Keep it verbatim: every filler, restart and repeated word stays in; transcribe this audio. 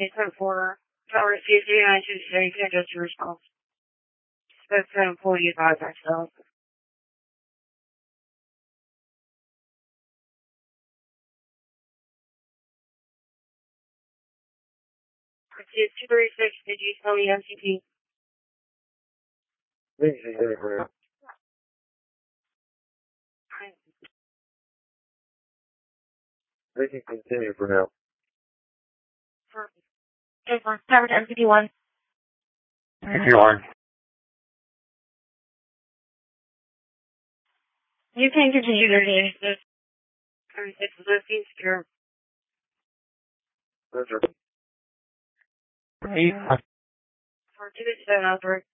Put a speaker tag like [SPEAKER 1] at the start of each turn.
[SPEAKER 1] eight seven four, Tower C Z nine two six, you can adjust your response. That's seven forty advised myself. It's two three six, did you tell me M C P?
[SPEAKER 2] Thank you for now. They can continue for now.
[SPEAKER 1] Perfect. Okay, Tower to M C P one.
[SPEAKER 2] M C P one.
[SPEAKER 1] You can continue to use this. thirty-six is listing secure.
[SPEAKER 2] That's right.
[SPEAKER 1] four two seven oh three.